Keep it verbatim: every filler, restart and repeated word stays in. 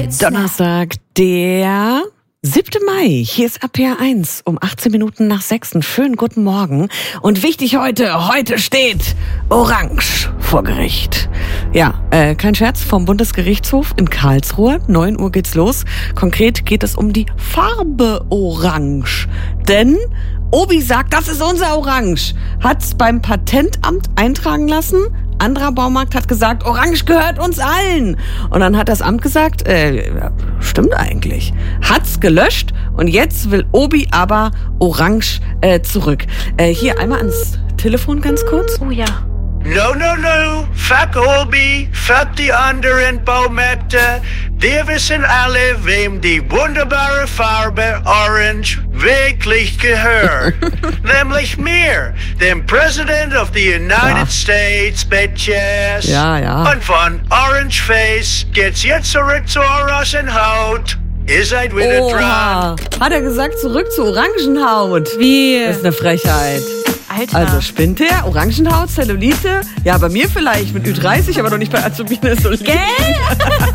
Donnerstag, der siebte Mai. Hier ist A P R eins um achtzehn Minuten nach sechs. Schönen guten Morgen. Und wichtig heute, heute steht Orange vor Gericht. Ja, äh, kein Scherz, vom Bundesgerichtshof in Karlsruhe. neun Uhr geht's los. Konkret geht es um die Farbe Orange. Denn Obi sagt, das ist unser Orange. Hat's beim Patentamt eintragen lassen. Anderer Baumarkt hat gesagt, Orange gehört uns allen. Und dann hat das Amt gesagt, äh, stimmt eigentlich. Hat's gelöscht und jetzt will Obi aber Orange äh, zurück. Äh, hier einmal ans Telefon ganz kurz. Oh ja. No, no, no, fuck Obi, fuck die anderen Baumärkte. Wir wissen alle, wem die wunderbare Farbe Orange wirklich gehört. Nämlich mir, dem President of the United Ja. States, Bitches. Ja, ja. Und von Orange Face geht's jetzt zurück zu Orangenhaut. Ihr seid wieder Oha. dran. Hat er gesagt, zurück zu Orangenhaut. Wie? Das ist eine Frechheit. Alter. Also spinnt der? Orangenhaut, Zellulite? Ja, bei mir vielleicht mit Ü dreißig, aber noch nicht bei Azubine Solide. Gell?